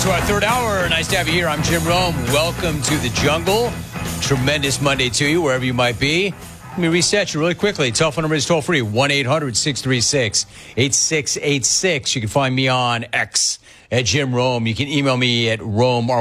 to our third hour. Nice to have you here. I'm Jim Rome. Welcome to the jungle. Tremendous Monday to you, wherever you might be. Let me reset you really quickly. Telephone number is toll-free, 1-800-636-8686. You can find me on X at Jim Rome. You can email me at Rome.